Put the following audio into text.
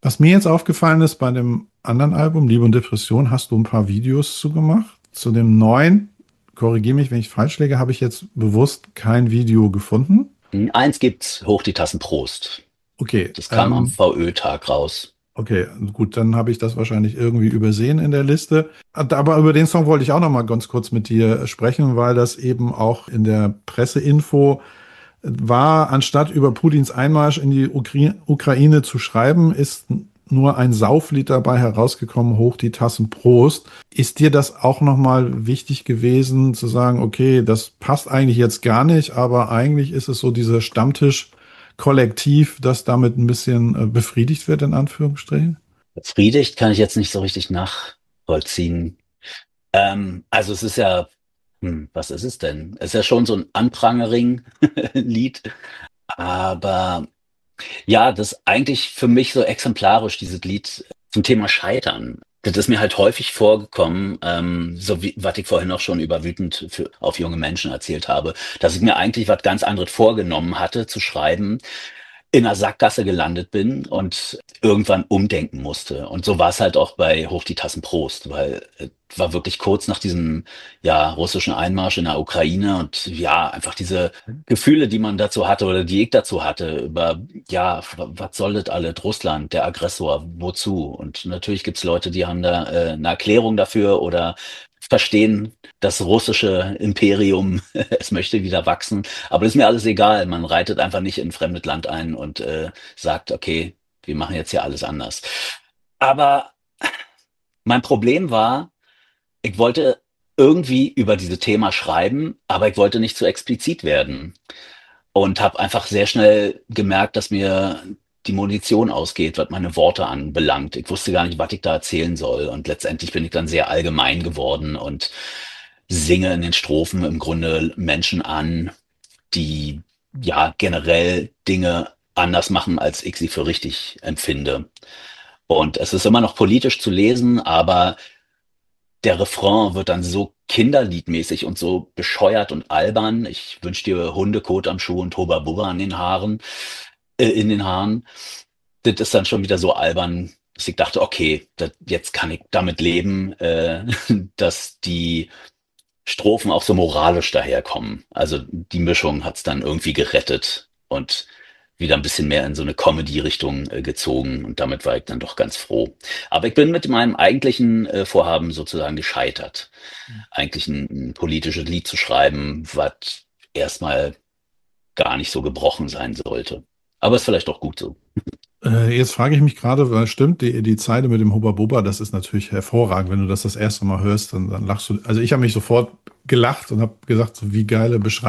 Was mir jetzt aufgefallen ist, bei dem anderen Album, Liebe und Depression, hast du ein paar Videos zu gemacht. Zu dem neuen, korrigiere mich, wenn ich falsch liege, habe ich jetzt bewusst kein Video gefunden. Eins gibt's, hoch die Tassen Prost. Okay, Das kam am VÖ-Tag raus. okay, gut, dann habe ich das wahrscheinlich irgendwie übersehen in der Liste. Aber über den Song wollte ich auch noch mal ganz kurz mit dir sprechen, weil das eben auch in der Presseinfo war, anstatt über Putins Einmarsch in die Ukraine zu schreiben, ist nur ein Sauflied dabei herausgekommen, hoch die Tassen Prost. Ist dir das auch nochmal wichtig gewesen, zu sagen, okay, das passt eigentlich jetzt gar nicht, aber eigentlich ist es so dieser Stammtisch-Kollektiv, das damit ein bisschen befriedigt wird, in Anführungsstrichen? Befriedigt kann ich jetzt nicht so richtig nachvollziehen. Also es ist ja, was ist es denn? Es ist ja schon so ein Anprangering-Lied, aber ja, das ist eigentlich für mich so exemplarisch, dieses Lied zum Thema Scheitern. Das ist mir halt häufig vorgekommen, so wie, was ich vorhin auch schon über wütend auf junge Menschen erzählt habe, dass ich mir eigentlich was ganz anderes vorgenommen hatte zu schreiben, in einer Sackgasse gelandet bin und irgendwann umdenken musste. Und so war es halt auch bei Hoch die Tassen Prost, weil war wirklich kurz nach diesem ja russischen Einmarsch in der Ukraine und ja einfach diese Gefühle, die man dazu hatte oder die ich dazu hatte über ja was soll das alles, Russland, der Aggressor, wozu? Und natürlich gibt's Leute, die haben da eine Erklärung dafür oder verstehen das russische Imperium, es möchte wieder wachsen. Aber das ist mir alles egal. Man reitet einfach nicht in ein fremdes Land ein und sagt, okay, wir machen jetzt hier alles anders. Aber mein Problem war, ich wollte irgendwie über dieses Thema schreiben, aber ich wollte nicht zu explizit werden und habe einfach sehr schnell gemerkt, dass mir die Munition ausgeht, was meine Worte anbelangt. Ich wusste gar nicht, was ich da erzählen soll. Und letztendlich bin ich dann sehr allgemein geworden und singe in den Strophen im Grunde Menschen an, die ja generell Dinge anders machen, als ich sie für richtig empfinde. Und es ist immer noch politisch zu lesen, aber der Refrain wird dann so kinderliedmäßig und so bescheuert und albern. Ich wünsch dir Hundekot am Schuh und Hubba Bubba an den Haaren, in den Haaren. Das ist dann schon wieder so albern, dass ich dachte, okay, jetzt kann ich damit leben, dass die Strophen auch so moralisch daherkommen. Also die Mischung hat's dann irgendwie gerettet und wieder ein bisschen mehr in so eine Comedy-Richtung gezogen und damit war ich dann doch ganz froh. Aber ich bin mit meinem eigentlichen Vorhaben sozusagen gescheitert. Eigentlich ein politisches Lied zu schreiben, was erstmal gar nicht so gebrochen sein sollte. Aber ist vielleicht auch gut so. Jetzt frage ich mich gerade, weil stimmt, die Zeile mit dem Hubba Bubba, das ist natürlich hervorragend. Wenn du das erste Mal hörst, dann lachst du. Also ich habe mich sofort gelacht und habe gesagt, so wie geile Beschreibung.